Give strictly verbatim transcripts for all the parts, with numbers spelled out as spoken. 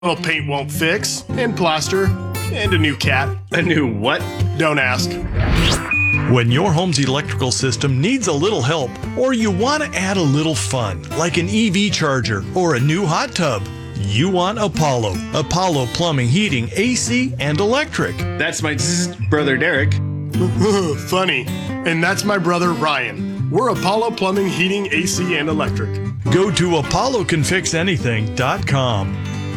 Well, paint won't fix, and plaster, and a new cat. A new what? Don't ask. When your home's electrical system needs a little help, or you want to add a little fun, like an E V charger or a new hot tub, you want Apollo. Apollo Plumbing, Heating, A C, and Electric. That's my zzz brother Derek. Funny. And that's my brother Ryan. We're Apollo Plumbing, Heating, A C, and Electric. Go to apollo can fix anything dot com.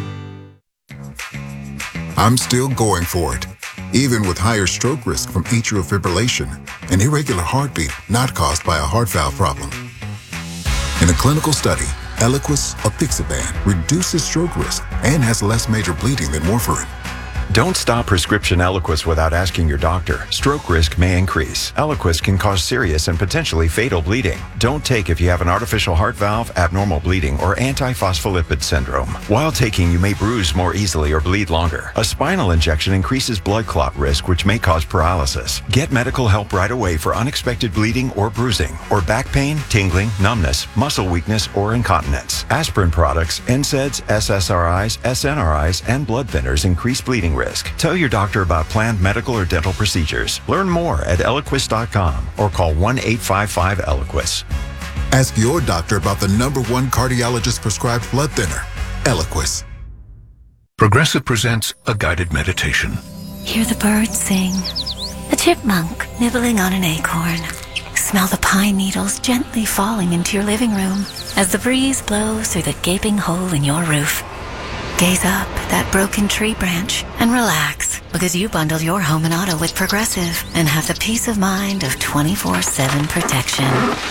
I'm still going for it, even with higher stroke risk from atrial fibrillation, an irregular heartbeat not caused by a heart valve problem. In a clinical study, Eliquis apixaban reduces stroke risk and has less major bleeding than warfarin. Don't stop prescription Eliquis without asking your doctor. Stroke risk may increase. Eliquis can cause serious and potentially fatal bleeding. Don't take if you have an artificial heart valve, abnormal bleeding, or antiphospholipid syndrome. While taking, you may bruise more easily or bleed longer. A spinal injection increases blood clot risk, which may cause paralysis. Get medical help right away for unexpected bleeding or bruising, or back pain, tingling, numbness, muscle weakness, or incontinence. Aspirin products, N SAIDs, S S R Is, S N R Is, and blood thinners increase bleeding risk. Tell your doctor about planned medical or dental procedures. Learn more at eliquis dot com or call one eight five five Eliquis. Ask your doctor about the number one cardiologist prescribed blood thinner, Eliquis. Progressive presents a guided meditation. Hear the birds sing, a chipmunk nibbling on an acorn. Smell the pine needles gently falling into your living room as the breeze blows through the gaping hole in your roof. Gaze up at that broken tree branch and relax, because you bundled your home and auto with Progressive and have the peace of mind of twenty-four seven protection.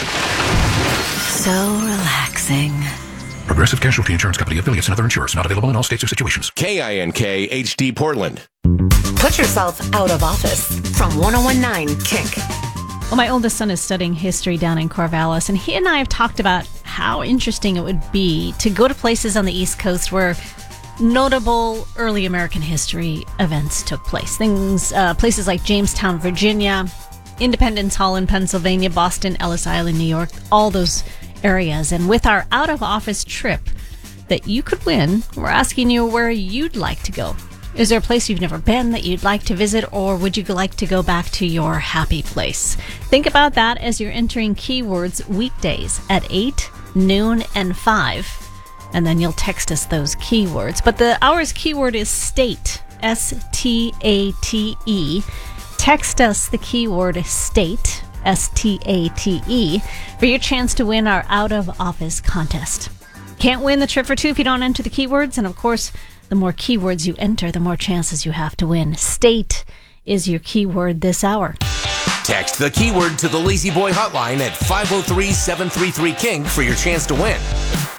So relaxing. Progressive Casualty Insurance Company, affiliates, and other insurers. Not available in all states or situations. K I N K H D Portland. Put yourself out of office from one oh one point nine Kink. Well, my oldest son is studying history down in Corvallis, and he and I have talked about how interesting it would be to go to places on the East Coast where notable early American history events took place. Things, uh, places like Jamestown, Virginia, Independence Hall in Pennsylvania, Boston, Ellis Island, New York, all those areas. And with our out-of-office trip that you could win, we're asking you where you'd like to go. Is there a place you've never been that you'd like to visit, or would you like to go back to your happy place? Think about that as you're entering keywords weekdays at eight, noon, and five. And then you'll text us those keywords. But the hour's keyword is state, S T A T E. Text us the keyword state, S T A T E, for your chance to win our out-of-office contest. Can't win the trip for two if you don't enter the keywords. And of course, the more keywords you enter, the more chances you have to win. State is your keyword this hour. Text the keyword to the Lazy Boy hotline at five oh three, seven three three, K I N K for your chance to win.